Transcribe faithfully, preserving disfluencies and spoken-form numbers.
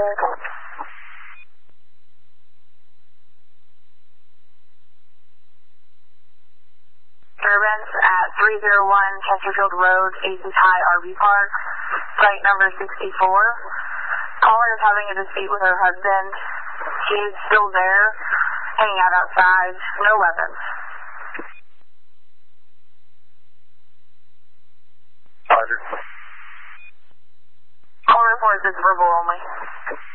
Disturbance at three oh one Chesterfield Road, Aces High R V Park, site number sixty-four. Caller is having a dispute with her husband. She is still there, hanging out outside, no weapons. Roger. Call report is verbal only.